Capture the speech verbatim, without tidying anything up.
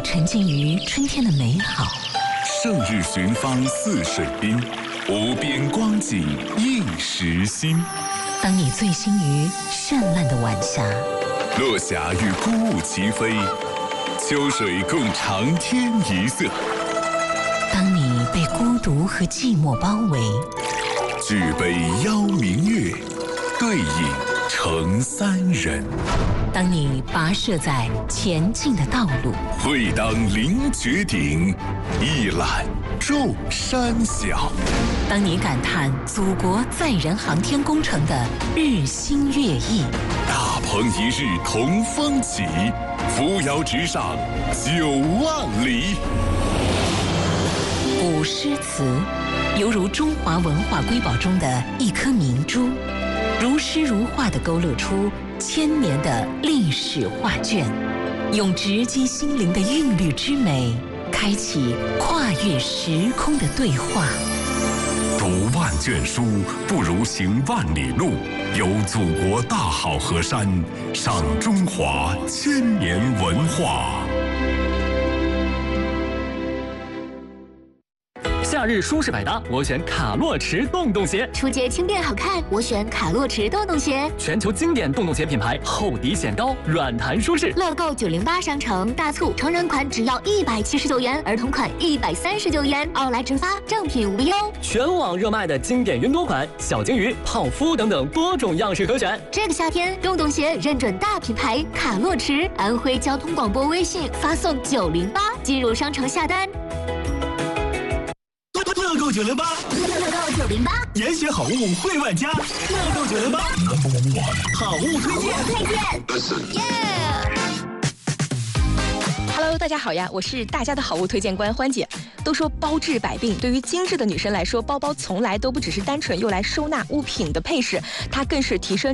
沉浸于春天的美好。 胜日寻芳泗水滨，无边光景映时心。 当你醉心于绚烂的晚霞， 落霞与孤鹜齐飞，秋水共长天一色。 当你被孤独和寂寞包围， 举杯邀明月，对影成三人。 当你跋涉在前进的道路， 会当凌绝顶，一览众山小。 当你感叹祖国载人航天工程的日新月异， 大鹏一日同风起，扶摇直上九万里。 古诗词犹如中华文化瑰宝中的一颗明珠，如诗如画地勾勒出千年的历史画卷，用直击心灵的韵律之美，开启跨越时空的对话。 读万卷书，不如行万里路。游祖国大好河山，赏中华千年文化。 夏日舒适百搭，我选卡洛驰洞洞鞋。 出街轻便好看，我选卡洛驰洞洞鞋。 全球经典洞洞鞋品牌，厚底显高，软弹舒适。 乐购九零八商城大促，成人款只要一百七十九元，儿童款一百三十九元，奥莱直发，正品无忧。 全网热卖的经典云朵款、小金鱼、泡芙等等多种样式可选。 这个夏天，洞洞鞋认准大品牌卡洛驰，安徽交通广播微信发送九零八进入商城下单。 乐购九零八， 乐购九零八， 严选好物惠万家。乐购九零八，好物推荐， 推荐。 Hello， 大家好呀，我是大家的好物推荐官欢姐。都说包治百病，对于精致的女生来说，包包从来都不只是单纯用来收纳物品的配饰，它更是提升